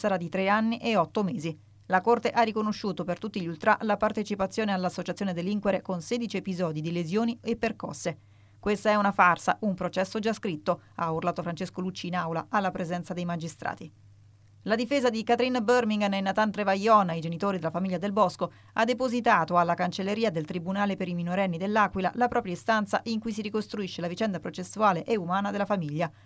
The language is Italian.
sarà di 3 anni e 8 mesi. La Corte ha riconosciuto per tutti gli ultra la partecipazione all'associazione delinquere con 16 episodi di lesioni e percosse. Questa è una farsa, un processo già scritto, ha urlato Francesco Lucci in aula alla presenza dei magistrati. La difesa di Catherine Birmingham e Nathan Trevaillon, i genitori della famiglia Del Bosco, ha depositato alla cancelleria del Tribunale per i minorenni dell'Aquila la propria istanza in cui si ricostruisce la vicenda processuale e umana della famiglia.